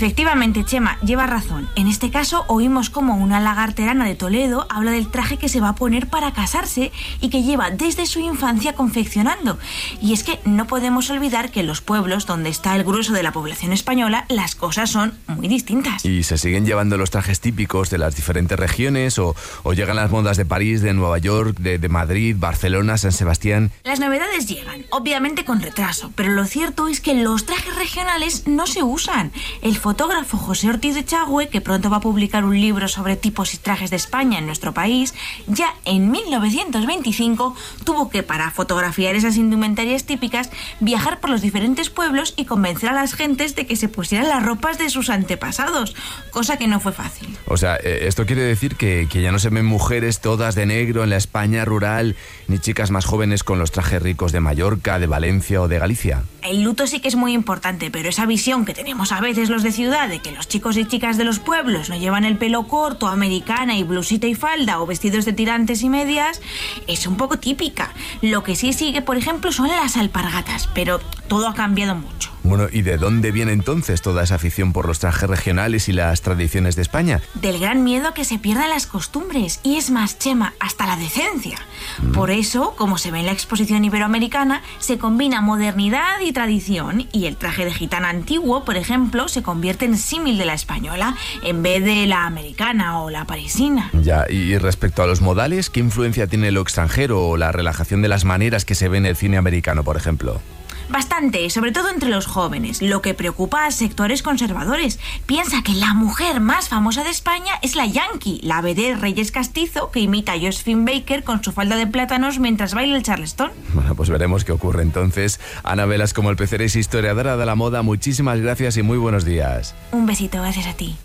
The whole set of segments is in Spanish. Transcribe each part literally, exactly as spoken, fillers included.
Efectivamente, Chema, lleva razón. En este caso oímos como una lagarterana de Toledo habla del traje que se va a poner para casarse y que lleva desde su infancia confeccionando. Y es que no podemos olvidar que en los pueblos donde está el grueso de la población española las cosas son muy distintas. ¿Y se siguen llevando los trajes típicos de las diferentes regiones o, o llegan las modas de París, de Nueva York, de, de Madrid, Barcelona, San Sebastián? Las novedades llegan, obviamente con retraso, pero lo cierto es que los trajes regionales no se usan. El fotógrafo José Ortiz de Chagüe, que pronto va a publicar un libro sobre tipos y trajes de España en nuestro país, ya en mil novecientos veinticinco tuvo que, para fotografiar esas indumentarias típicas, viajar por los diferentes pueblos y convencer a las gentes de que se pusieran las ropas de sus antepasados, cosa que no fue fácil. O sea, esto quiere decir que, que ya no se ven mujeres todas de negro en la España rural, ni chicas más jóvenes con los trajes ricos de Mallorca, de Valencia o de Galicia. El luto sí que es muy importante, pero esa visión que tenemos a veces los de ciudad de que los chicos y chicas de los pueblos no llevan el pelo corto, americana y blusita y falda o vestidos de tirantes y medias, es un poco típica. Lo que sí sigue, por ejemplo, son las alpargatas, pero todo ha cambiado mucho. Bueno, ¿y de dónde viene entonces toda esa afición por los trajes regionales y las tradiciones de España? Del gran miedo a que se pierdan las costumbres, y es más, Chema, hasta la decencia. Mm. Por eso, como se ve en la exposición iberoamericana, se combina modernidad y tradición, y el traje de gitana antiguo, por ejemplo, se convierte en símil de la española en vez de la americana o la parisina. Ya, y respecto a los modales, ¿qué influencia tiene lo extranjero o la relajación de las maneras que se ve en el cine americano, por ejemplo? Bastante, sobre todo entre los jóvenes, lo que preocupa a sectores conservadores. Piensa que la mujer más famosa de España es la Yankee, la vedette Reyes Castizo, que imita a Josephine Baker con su falda de plátanos mientras baila el charleston. Bueno, pues veremos qué ocurre entonces. Ana Velas, como el Pecer, es historiadora de la moda. Muchísimas gracias y muy buenos días. Un besito, gracias a ti.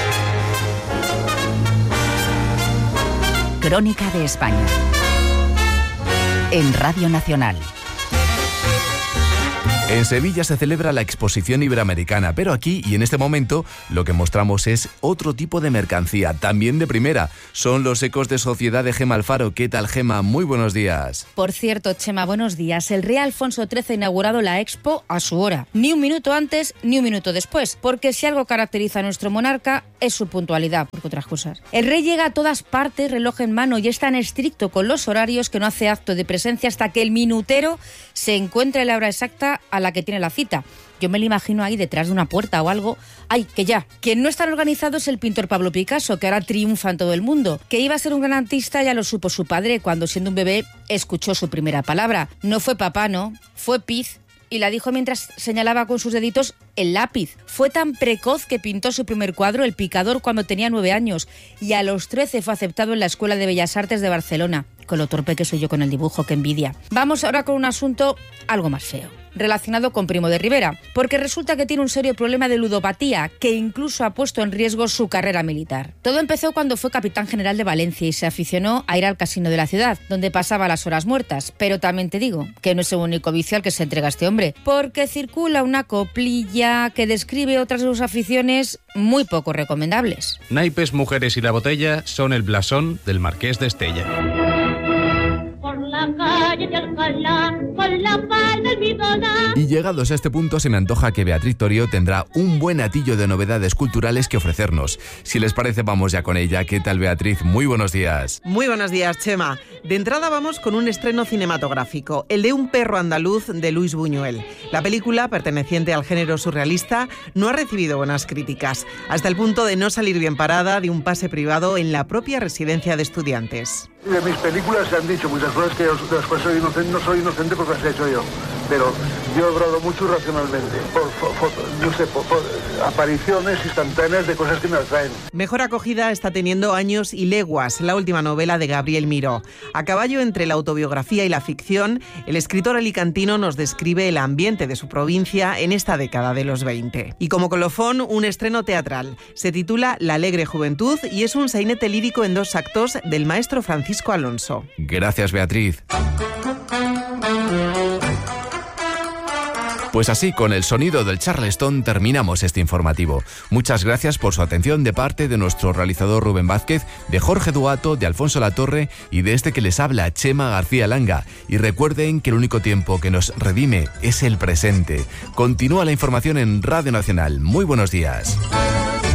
Crónica de España en Radio Nacional. En Sevilla se celebra la exposición iberoamericana, pero aquí y en este momento lo que mostramos es otro tipo de mercancía, también de primera. Son los ecos de sociedad de Gema Alfaro. ¿Qué tal, Gema? Muy buenos días. Por cierto, Chema, buenos días. El rey Alfonso trece ha inaugurado la Expo a su hora. Ni un minuto antes, ni un minuto después, porque si algo caracteriza a nuestro monarca es su puntualidad, porque otras cosas. El rey llega a todas partes, reloj en mano, y es tan estricto con los horarios que no hace acto de presencia hasta que el minutero se encuentre en la hora exacta a la que tiene la cita. Yo me lo imagino ahí detrás de una puerta o algo. ¡Ay, que ya! Quien no es tan organizado es el pintor Pablo Picasso, que ahora triunfa en todo el mundo. Que iba a ser un gran artista ya lo supo su padre cuando, siendo un bebé, escuchó su primera palabra. No fue papá, no, fue Piz. Y la dijo mientras señalaba con sus deditos el lápiz. Fue tan precoz que pintó su primer cuadro, El Picador, cuando tenía nueve años. Y a los trece fue aceptado en la Escuela de Bellas Artes de Barcelona. Con lo torpe que soy yo con el dibujo, qué envidia. Vamos ahora con un asunto algo más feo, relacionado con Primo de Rivera, porque resulta que tiene un serio problema de ludopatía que incluso ha puesto en riesgo su carrera militar. Todo empezó cuando fue capitán general de Valencia y se aficionó a ir al casino de la ciudad, donde pasaba las horas muertas. Pero también te digo que no es el único vicio al que se entrega este hombre, porque circula una coplilla que describe otras de sus aficiones muy poco recomendables. Naipes, mujeres y la botella son el blasón del Marqués de Estella. Y llegados a este punto se me antoja que Beatriz Torio tendrá un buen atillo de novedades culturales que ofrecernos. Si les parece, vamos ya con ella. ¿Qué tal, Beatriz? Muy buenos días. Muy buenos días, Chema. De entrada vamos con un estreno cinematográfico, el de Un perro andaluz de Luis Buñuel. La película, perteneciente al género surrealista, no ha recibido buenas críticas, hasta el punto de no salir bien parada de un pase privado en la propia residencia de estudiantes. De mis películas se han dicho muchas cosas que de las cuales soy inocente, no soy inocente porque las he hecho yo, pero yo he obrado mucho racionalmente, por, por, no sé, por, por apariciones instantáneas de cosas que me atraen. Mejor acogida está teniendo Años y leguas, la última novela de Gabriel Miró. A caballo entre la autobiografía y la ficción, el escritor alicantino nos describe el ambiente de su provincia en esta década de los veinte. Y como colofón, un estreno teatral. Se titula La alegre juventud y es un sainete lírico en dos actos del maestro Francisco Alonso. Gracias, Beatriz. Pues así, con el sonido del Charleston terminamos este informativo. Muchas gracias por su atención de parte de nuestro realizador Rubén Vázquez, de Jorge Duato, de Alfonso Latorre y de este que les habla, Chema García Langa. Y recuerden que el único tiempo que nos redime es el presente. Continúa la información en Radio Nacional. Muy buenos días.